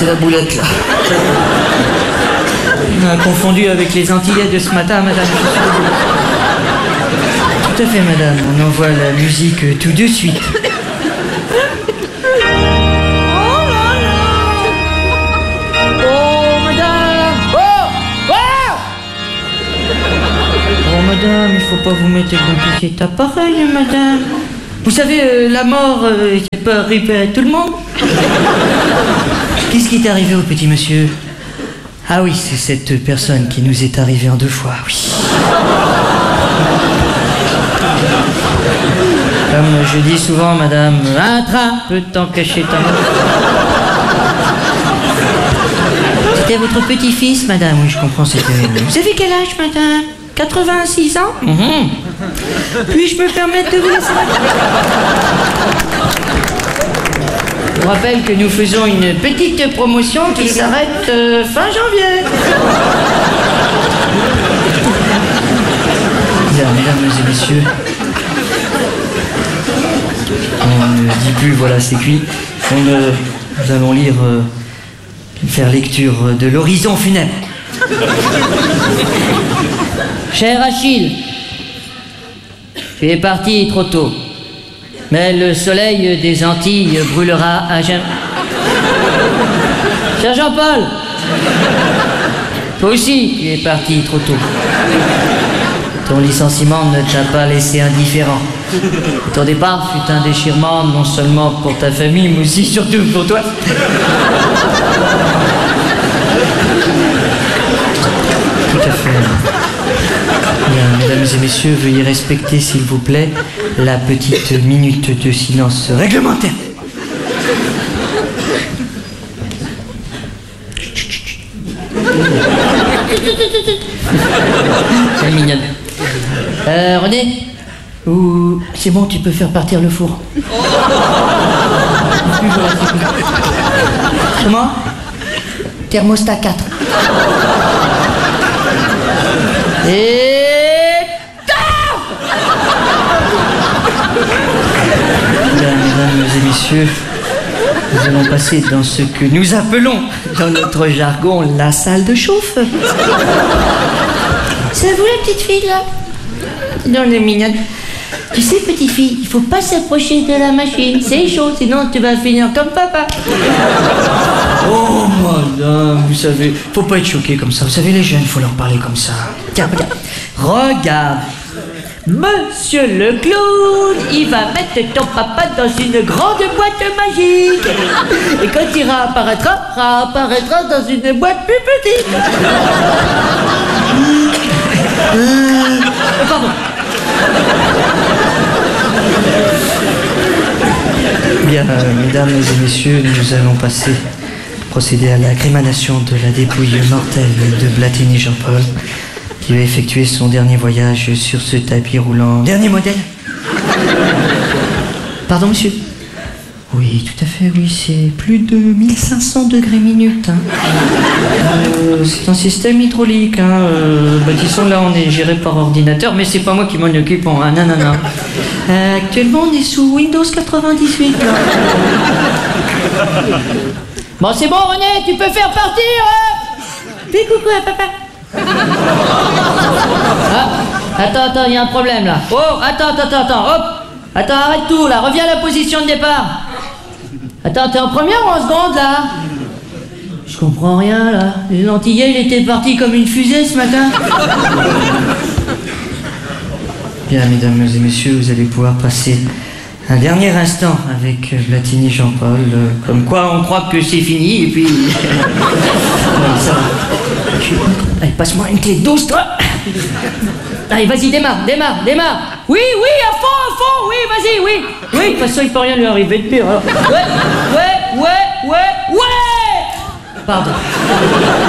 la boulette, là. On a confondu avec les Antillais de ce matin, madame. Tout à fait, madame. On envoie la musique tout de suite. Madame, il faut pas vous mettre avec un petit état pareil, madame. Vous savez, la mort, ça peut arriver à tout le monde. Qu'est-ce qui est arrivé au petit monsieur? Ah oui, c'est cette personne qui nous est arrivée en 2 fois, oui. Comme je dis souvent, madame, un train peut t'en cacher ta mort. C'était votre petit-fils, madame? Oui, je comprends, c'était... Vous avez quel âge, madame? 86 ans? Puis-je me permettre de vous laisser? Je vous rappelle que nous faisons une petite promotion qui s'arrête fin janvier. Bien, mesdames et messieurs, on ne dit plus voilà c'est cuit. Nous allons lire, faire lecture de l'horizon funèbre. Cher Achille, tu es parti trop tôt, mais le soleil des Antilles brûlera à jamais. Cher Jean-Paul, toi aussi tu es parti trop tôt. Ton licenciement ne t'a pas laissé indifférent. Ton départ fut un déchirement non seulement pour ta famille, mais aussi surtout pour toi. Tout à fait. Bien, mesdames et messieurs, veuillez respecter, s'il vous plaît, la petite minute de silence réglementaire. C'est mignonne. René, c'est bon, tu peux faire partir le four. Comment? Thermostat 4. Et... Bien, mesdames et messieurs, nous allons passer dans ce que nous appelons, dans notre jargon, la salle de chauffe. C'est vous la petite fille, là? Non, elle est mignonne. Tu sais, petite fille, il faut pas s'approcher de la machine. C'est chaud, sinon tu vas finir comme papa. Oh, madame, vous savez, faut pas être choqué comme ça. Vous savez, les jeunes, faut leur parler comme ça. Tiens, regarde. Regarde. Monsieur le clown, il va mettre ton papa dans une grande boîte magique. Et quand il réapparaîtra dans une boîte plus petite. Pardon. Bien, mesdames et messieurs, nous allons procéder à la crémation de la dépouille mortelle de Blatini Jean-Paul, qui va effectuer son dernier voyage sur ce tapis roulant. Dernier modèle? Pardon, monsieur? Oui, tout à fait, oui, c'est plus de 1500 degrés minutes. Hein. C'est un système hydraulique. Hein. Disons, là, on est géré par ordinateur, mais c'est pas moi qui m'en occupe. Hein. Non, non, non. Actuellement, on est sous Windows 98. Là. Bon, c'est bon, René, tu peux faire partir. Fais coucou à papa. Ah, attends, il y a un problème, là. Oh, attends, hop. Attends, arrête tout, là. Reviens à la position de départ. Attends, t'es en première ou en seconde, là? Je comprends rien, là. Les Antillais, il était parti comme une fusée ce matin. Bien, mesdames et messieurs, vous allez pouvoir passer un dernier instant avec Blatini Jean-Paul. Comme quoi, on croit que c'est fini, et puis... Ouais, ça va. Allez, passe-moi une clé de 12, toi. Allez, vas-y, démarre. Oui, à fond, oui, vas-y, oui. Oui, de toute façon, il peut rien lui arriver de pire. Alors. Ouais. Pardon.